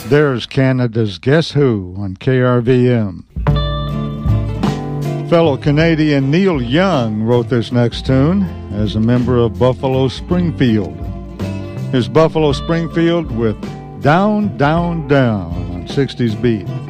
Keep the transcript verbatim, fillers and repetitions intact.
There's Canada's Guess Who on K R V M. Fellow Canadian Neil Young wrote this next tune as a member of Buffalo Springfield. Here's Buffalo Springfield with Down, Down, Down on sixties Beat.